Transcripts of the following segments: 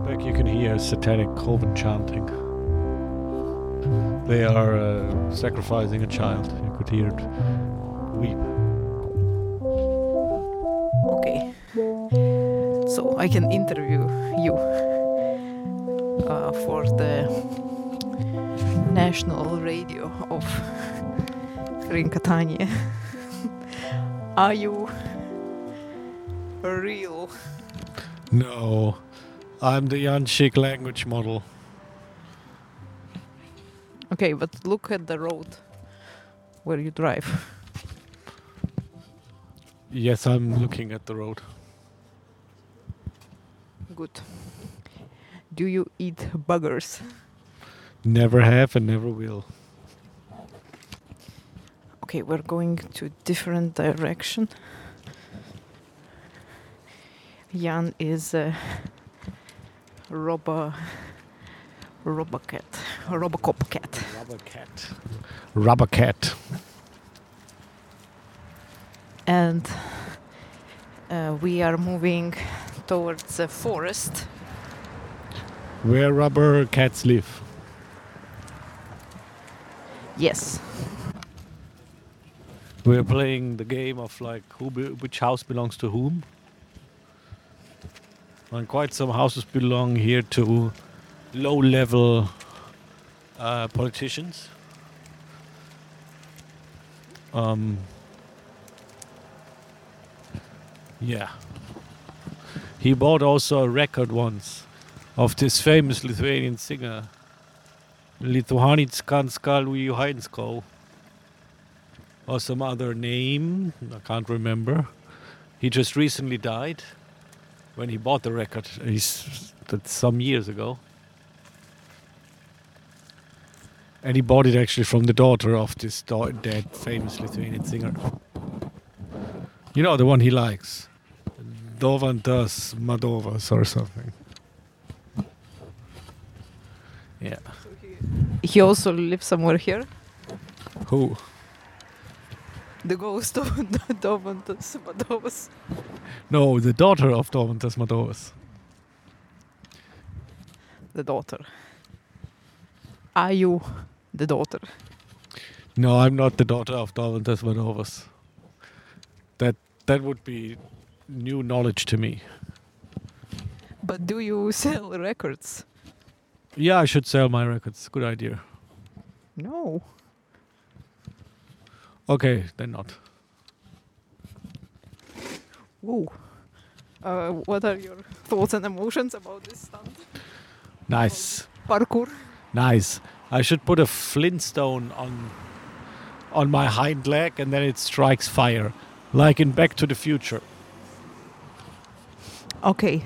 Back you can hear satanic coven chanting. They are sacrificing a child. You could hear it weep. Okay. So I can interview you for the national radio of Rinkatania. Are you real? No, I'm the Yanchik language model. Okay, but look at the road where you drive. Yes, I'm looking at the road. Good. Do you eat buggers? Never have and never will. Okay, we're going to different direction. Jan is a Robocop cat. Rubber cat. And we are moving towards the forest. Where rubber cats live. Yes. We're playing the game of like which house belongs to whom. And quite some houses belong here to low-level politicians. Yeah. He bought also a record once of this famous Lithuanian singer, Lituanitskanská Luihainsko, or some other name, I can't remember. He just recently died when he bought the record. That's some years ago. And he bought it actually from the daughter of this dead famous Lithuanian singer. You know, the one he likes. Domantas Madovas or something. Yeah. He also lives somewhere here. Who? The ghost of Domantas Madovas. No, the daughter of Domantas Madovas. The daughter. Are you the daughter? No, I'm not the daughter of Domantas Madovas. That would be new knowledge to me. But do you sell records? Yeah, I should sell my records. Good idea. No. Okay, then not. Whoa. What are your thoughts and emotions about this stunt? Nice. Parkour? Nice. I should put a flintstone on my hind leg and then it strikes fire. Like in Back to the Future. Okay.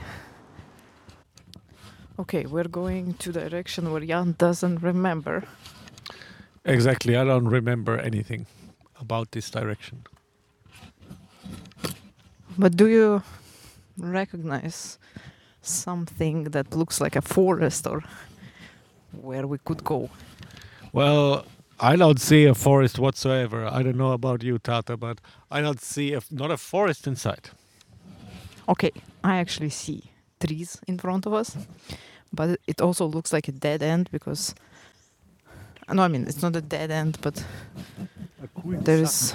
Okay, we're going to the direction where Jan doesn't remember. Exactly, I don't remember anything about this direction. But do you recognize something that looks like a forest or where we could go? Well, I don't see a forest whatsoever. I don't know about you, Tata, but I don't see not a forest in sight. Okay, I actually see trees in front of us, but it also looks like a dead end because... No, I mean, it's not a dead end, but there is...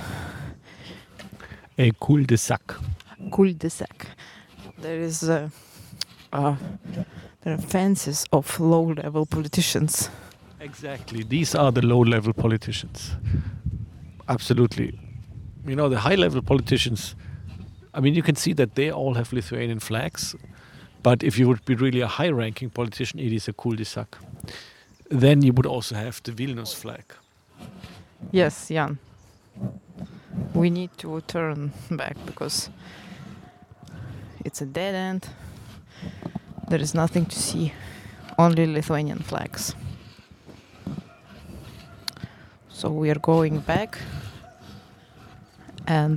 A cul-de-sac. Cul-de-sac. There is... there are fences of low-level politicians. Exactly. These are the low-level politicians. Absolutely. You know, the high-level politicians, I mean, you can see that they all have Lithuanian flags. But if you would be really a high-ranking politician, it is a cul-de-sac. Then you would also have the Vilnius flag. Yes, Jan. We need to turn back because it's a dead end. There is nothing to see. Only Lithuanian flags. So we are going back, and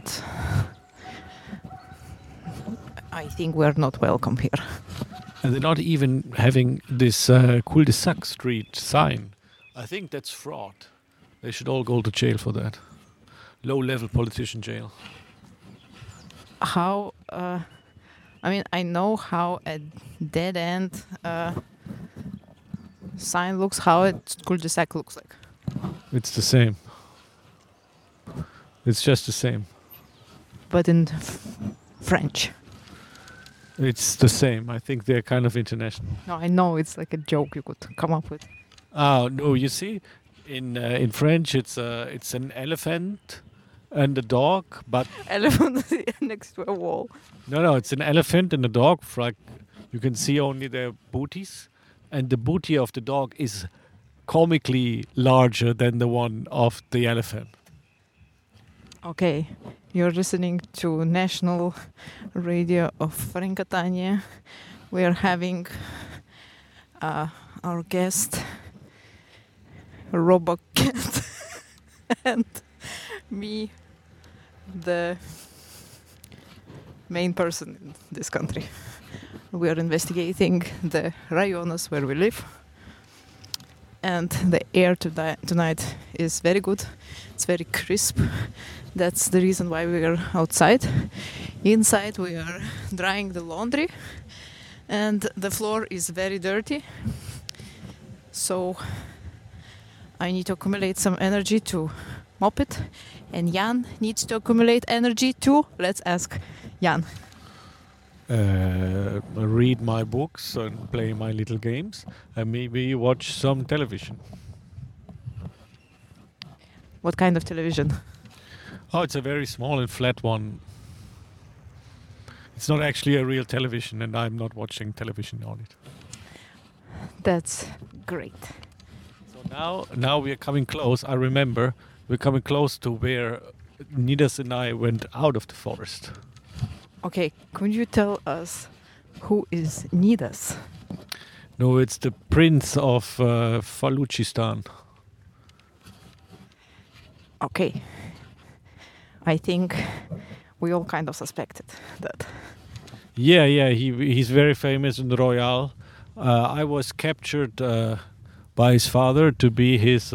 I think we're not welcome here. And they're not even having this cul-de-sac street sign. I think that's fraud. They should all go to jail for that. Low-level politician jail. How I mean, I know how a dead end sign looks, how a cul-de-sac looks like. It's the same. It's just the same. But in French. It's the same. I think they're kind of international. No, I know it's like a joke you could come up with. Oh no! You see, in French, it's an elephant and a dog, but Elephant next to a wall. no, it's an elephant and a dog. Like you can see only their booties, and the booty of the dog is comically larger than the one of the elephant. Okay, you're listening to National Radio of Francatania. We are having our guest, Robocat, and me, the main person in this country. We are investigating the rayonas where we live. And the air tonight is very good. It's very crisp. That's the reason why we are outside. Inside we are drying the laundry. And the floor is very dirty. So I need to accumulate some energy to mop it. And Jan needs to accumulate energy too. Let's ask Jan. Read my books and play my little games, and maybe watch some television. What kind of television? Oh, it's a very small and flat one. It's not actually a real television, and I'm not watching television on it. That's great. So now we are coming close. I remember we're coming close to where Nidas and I went out of the forest. Okay, could you tell us who is Nidas? No, it's the prince of Faluchistan. Okay. I think we all kind of suspected that. Yeah, he's very famous in the Royal. I was captured by his father to be his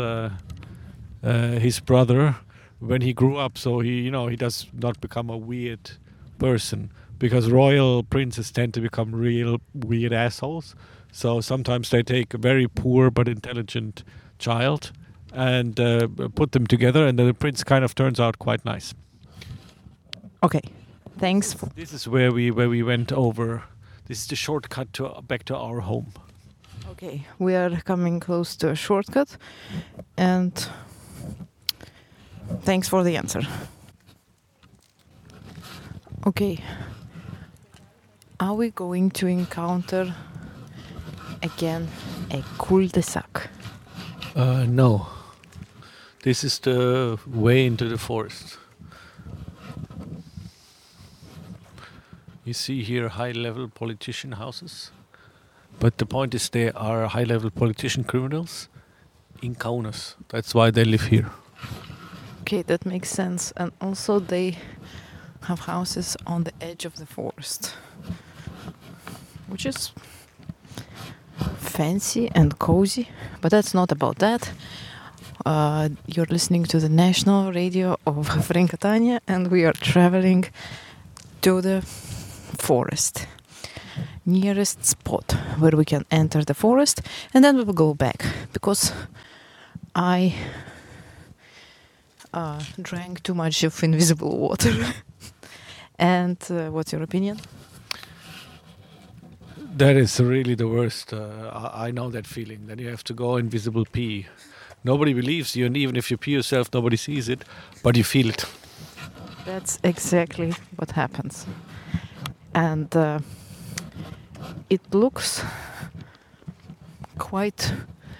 brother when he grew up, so he does not become a weird person, because royal princes tend to become real weird assholes. So sometimes they take a very poor but intelligent child and put them together, and then the prince kind of turns out quite nice. Okay, thanks. This is where we went over. This is the shortcut back to our home. Okay, we are coming close to a shortcut, and thanks for the answer. Okay, are we going to encounter again a cul-de-sac? No. This is the way into the forest. You see here high-level politician houses. But the point is they are high-level politician criminals in Kaunas. That's why they live here. Okay, that makes sense. And also they have houses on the edge of the forest, which is fancy and cozy, but that's not about that. You're listening to the National Radio of Francatania, and we are traveling to the forest, nearest spot where we can enter the forest, and then we will go back, because I drank too much of invisible water. And what's your opinion? That is really the worst. I know that feeling. Then you have to go invisible pee. Nobody believes you, and even if you pee yourself, nobody sees it, but you feel it. That's exactly what happens. And it looks quite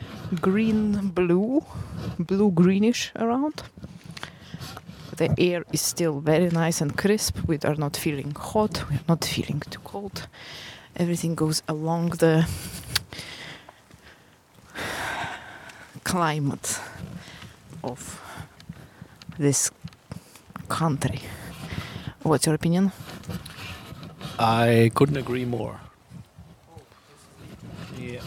blue-greenish around. The air is still very nice and crisp. We are not feeling hot, we are not feeling too cold. Everything goes along the climate of this country. What's your opinion? I couldn't agree more. Yeah.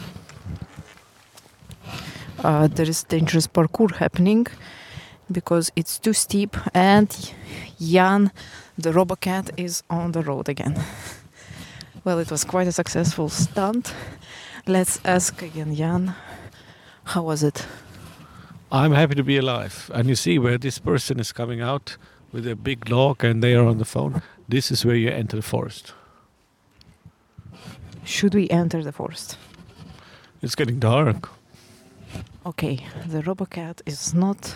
There is dangerous parkour happening because it's too steep, and Jan, the Robocat, is on the road again. Well, it was quite a successful stunt. Let's ask again, Jan. How was it? I'm happy to be alive. And you see where this person is coming out with a big log and they are on the phone. This is where you enter the forest. Should we enter the forest? It's getting dark. Okay, the RoboCat is not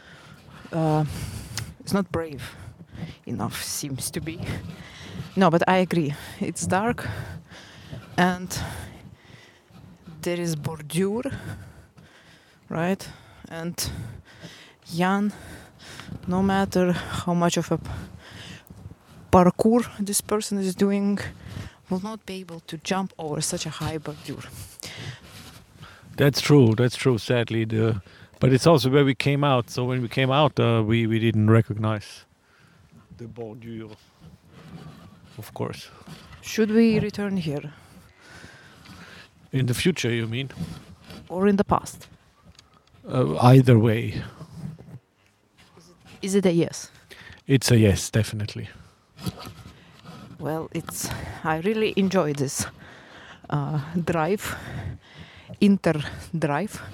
brave enough, seems to be. No, but I agree. It's dark, and there is bordure, right? And Jan, no matter how much of a parkour this person is doing, will not be able to jump over such a high bordure. That's true, sadly. But it's also where we came out. So when we came out, we didn't recognize the bordure, of course. Should we return here? In the future, you mean? Or in the past? Either way. Is it a yes? It's a yes, definitely. Well, I really enjoy this drive, inter-drive.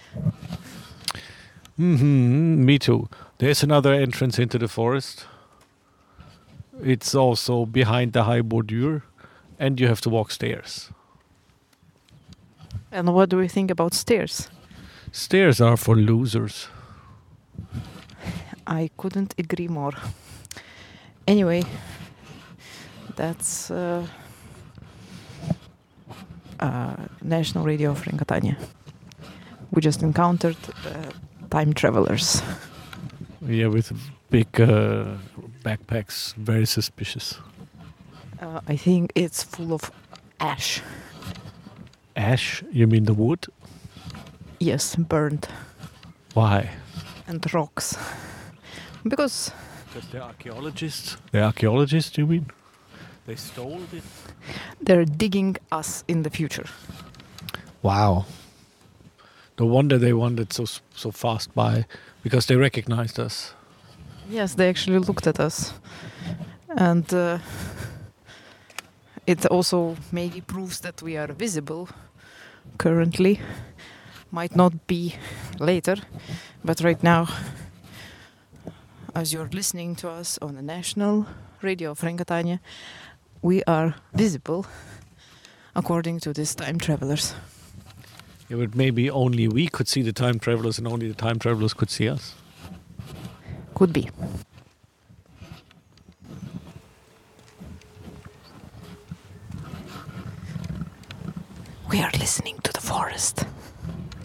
Me too. There's another entrance into the forest. It's also behind the high bordure, and you have to walk stairs. And what do we think about stairs? Stairs are for losers. I couldn't agree more. Anyway, that's National Radio of Catania. We just encountered time travelers. Yeah, with big backpacks, very suspicious. I think it's full of ash. Ash? You mean the wood? Yes, burned. Why? And rocks. Because they're archaeologists. They're archaeologists, you mean? They stole it? They're digging us in the future. Wow. No wonder they wandered so fast by, because they recognized us. Yes, they actually looked at us. And it also maybe proves that we are visible currently. Might not be later, but right now, as you're listening to us on the National Radio of Catania, we are visible according to these time travelers. Yeah, but maybe only we could see the time travelers and only the time travelers could see us. Could be. We are listening to the forest.